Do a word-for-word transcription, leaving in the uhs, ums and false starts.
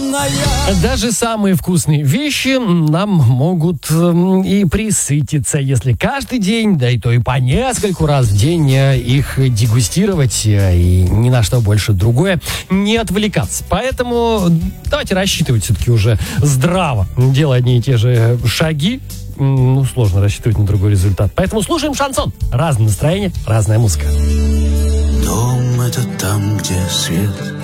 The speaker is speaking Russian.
Даже самые вкусные вещи нам могут э, и присытиться, если каждый день, да и то и по нескольку раз в день э, их дегустировать э, и ни на что больше другое не отвлекаться. Поэтому давайте рассчитывать все-таки уже здраво, делая одни и те же шаги. Ну, сложно рассчитывать на другой результат. Поэтому слушаем шансон. Разное настроение, разная музыка. Дом — это там, где свет